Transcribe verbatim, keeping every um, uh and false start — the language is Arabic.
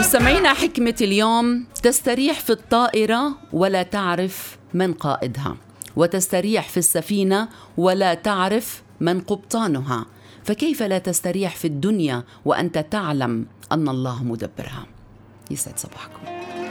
مستمعينا، حكمة اليوم: تستريح في الطائرة ولا تعرف من قائدها، وتستريح في السفينة ولا تعرف من قبطانها، فكيف لا تستريح في الدنيا وأنت تعلم أن الله مدبرها؟ يسعد صباحكم.